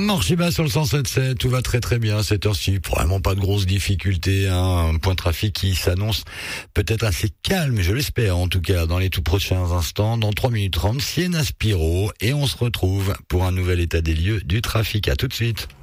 Marchiba sur le 107.7, tout va très très bien à cette heure-ci. Vraiment pas de grosses difficultés, hein. Un point de trafic qui s'annonce peut-être assez calme, je l'espère en tout cas, dans les tout prochains instants. Dans 3 minutes 30, Sienna Spiro, et on se retrouve pour un nouvel état des lieux du trafic. À tout de suite.